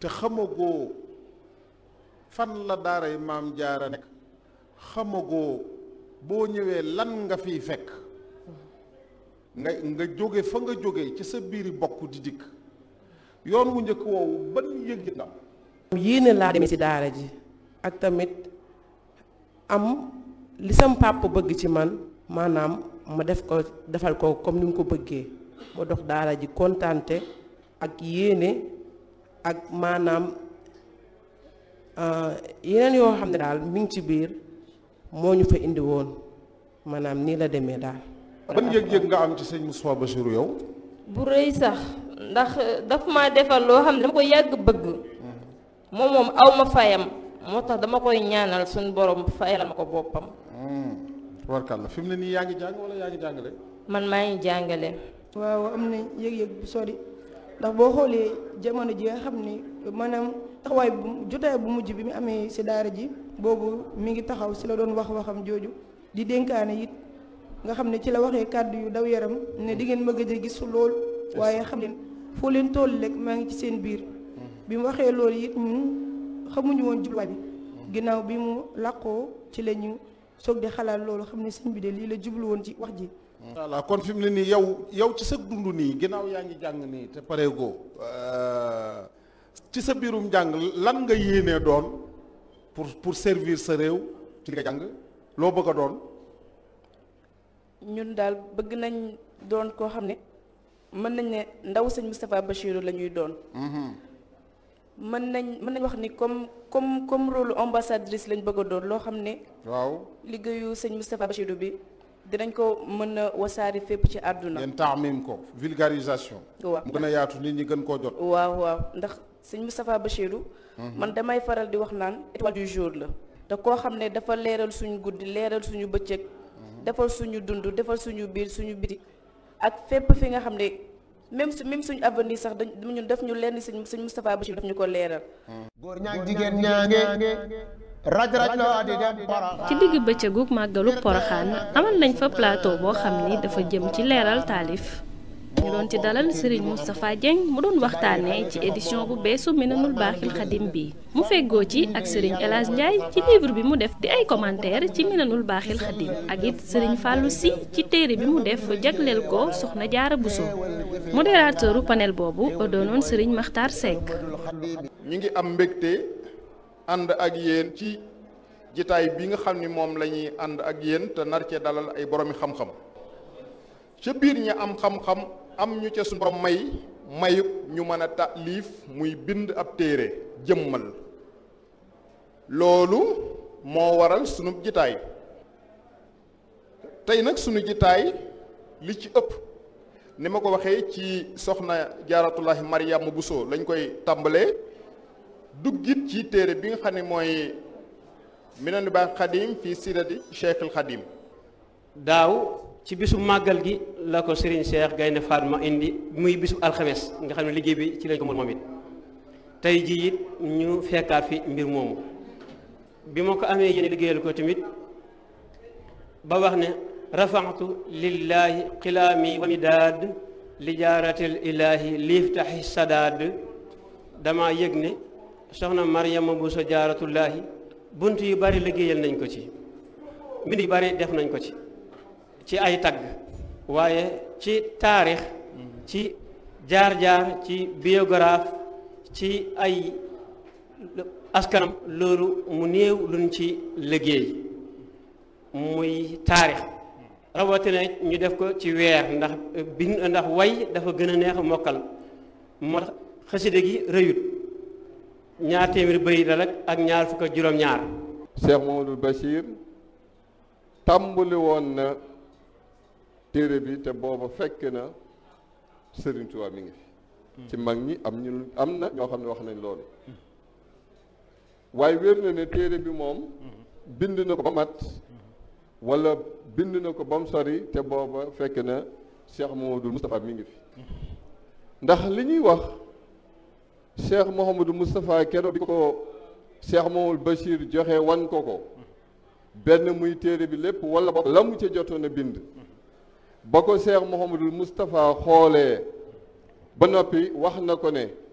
te xamagoo fan la daaray maam jaara nekk xamagoo boo ñëwee lan nga fiy fekk nga jóge fa nga jóge ci sa biiri bokk di dikk yoon wu njëkk woowu ban yëg nga am yéene laa demee ci daara ji ak tamit am li sam pàpp bëgg ci man maanaam ma defal ko comme ni mu ko bëggee ma dox daara ji kontaante ak yéene ak maanaam yeneen yoo xam ne daal mi ngi ci biir moo ñu fa indi woon maanaam nii la demee daal. ban yëg-yëg nga am ci sëñ Moustapha Bassirou yow. bu rëy sax ndax daf ma defal loo xam ne dama ko yàgg bëgg moom aw ma fayam moo tax dama koy ñaanal suñu borom fayal ma ko boppam. warkalla fi mu ne nii yaa ngi jàng wala yaa ngi jàngale. man maa ngi jàngale. waaw am na yëg-yëg bu sori ndax boo xoolee jamono ji nga xam ni maanaam taxawaay jotaay bu mujj bi mu amee si daara ji boobu mi ngi taxaw si la doon waxam jooju di dénkaane it nga xam ne ci la waxee kàddu yu daw yaram ne di ngeen ma gëj a gis lool waaye xam leen foo leen toll rek maa ngi ci seen biir bi mu waxee loolu it ñun xamuñu woon jubluwaay bi ginnaaw bi mu làqoo ci la ñu soog di xalaat loolu xam ne sëñ bi de lii la jublu woon ci wax ji. voilà kon fi mu ne nii yow ci sa dund nii ginnaaw yaa ngi jàng nii te pareegoo ci sa biirum jàng lan nga yéenee doon pour servir sa réew ci nga jàng loo bëgg a doon. ñun daal bëgg nañ doon koo xam ne mën nañ ne ndaw sëñ Moustapha Bassirou la ñuy doon. mën nañ wax ni comme rôle ambassadrice lañ bëgg a doon loo xam ne. waaw liggéeyu sëñ Moustapha Bassirou bi. dinañ ko mën a wasaari fépp ci àdduna. ngeen taamim ko vulgarisation. waaw mu gën a yaatu nit ñi gën koo jot. waaw ndax sëñ Moustapha Bassirou. man damay faral di wax naan étoile du jour la. te koo xam ne dafa leeral suñu guddi leeral suñu bëccëg. defal suñu dund defal suñu biir suñu biti. ak fépp fi nga xam ne même suñu avenir sax ñun def ñu lenn sëñ Moustapha Bassirou daf ñu ko leeral. góor ñaag jigéen ñaange. raj-raj loo di dem ci digg bëccëgu màggalu Poroxaan amal nañ fa plateau boo xam ni dafa jëm ci leeral taalif ñu doon ci dalal Serigne Moustapha Dieng mu doon waxtaanee ci édition bu beesu Minanul Baaxil Xadim bi mu feggoo ci ak Serigne El Hadj Ndiaye ci livre bi mu def di ay commentaire ci Minanul Baaxil Xadim ak it Serigne Fallou Sy ci téere bi mu def jagleel ko Soxna Jaara Buso modérateuru panel boobu doonoon Serigne Makhtar Seck. ñi ngi am mbégte ànd ak yéen ci jitaay bi nga xam ni moom la ñuy ànd ak yéen te nar cee dalal ay boroomi xam-xam ca biir ñi am xam-xam am ñu ca suñu borom mayub ñu mën a taalif muy bind ab téere jëmmal loolu moo waral sunu jitaay tey nag sunu jitaay li ci ëpp ni ma ko waxee ci soxna Jaaratullaahi Mariama Bousso lañ koy tàmbalee duggit ci téere bi nga xam ne mooy Minanul Baaxil Xadim fii sirati Cheikhul Xadim. daaw ci bisu màggal gi la ko Serigne Cheikh Gaynde Fatma indi muy bisu alxames nga xam ne liggéey bi ci lañ ko moom it tey jii it ñu fekkaat fi mbir moomu bi ma ko amee yéen liggéeyal ko tamit ba wax ne rafaxtu lillahi xilaami wa midaad li jaaratil ilaahi liiftaxi sadaad dama yëg ne soxna Mariama Bousso Jaaratullaahi bunt yu bari liggéeyal nañ ko ci mbind yu bari def nañ ko ci ay tagg waaye ci taarix ci jaar-jaar ci biographe ci ay askanam loolu mu néew luñ ci liggéey muy taarix rawatina ñu def ko ci weer ndax way dafa gën a neex a mokkal moo tax xaside gi rëyut ñaar téeméeri bëy la rek ak ñaar fukk ak juróom-ñaar. Cheikh Mamadou Bachir tàmbali woon na téere bi te booba fekk na Serigne Touba mi ngi fi. ci mag ñi am na ñoo xam ne wax nañ loolu. waaye wér na ne téere bi moom bind na ko ba mat wala bind na ko ba mu sori te booba fekk na Cheikh Mamadou Moustapha mi ngi fi ndax li ñuy wax. Cheikh Mouhamadou Moustapha keroog bi ko Cheikh Mamadou Bachir joxe wan ko benn muy téere bi lépp wala ba la mu ca jotoon a bind ba ko Cheikh Mouhamadou Moustapha xoolee ba noppi wax na ko ne